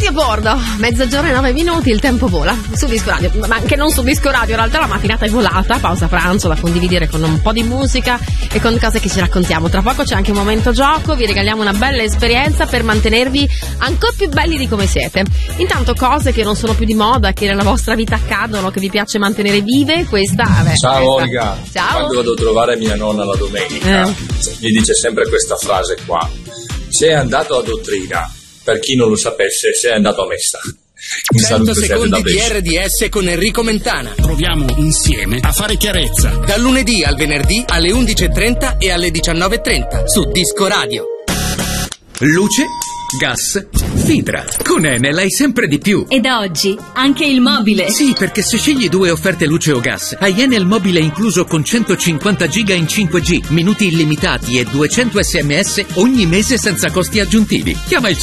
a bordo, 12:09, il tempo vola su Disco Radio, ma anche non su Disco Radio, in realtà la mattinata è volata, pausa pranzo da condividere con un po' di musica e con cose che ci raccontiamo. Tra poco c'è anche un momento gioco, vi regaliamo una bella esperienza per mantenervi ancora più belli di come siete. Intanto cose che non sono più di moda, che nella vostra vita accadono, che vi piace mantenere vive, Ciao Olga. Ciao. Quando vado a trovare mia nonna la domenica, gli dice sempre questa frase qua: sei andato a dottrina. Per chi non lo sapesse, sei andato a messa. 100 secondi di RDS con Enrico Mentana. Proviamo insieme a fare chiarezza. Dal lunedì al venerdì alle 11:30 e alle 19:30 su Disco Radio. Luce, gas, fibra. Con Enel hai sempre di più. E da oggi anche il mobile. Sì, perché se scegli 2 offerte luce o gas, hai Enel mobile incluso con 150 giga in 5G, minuti illimitati e 200 SMS ogni mese senza costi aggiuntivi. Chiama il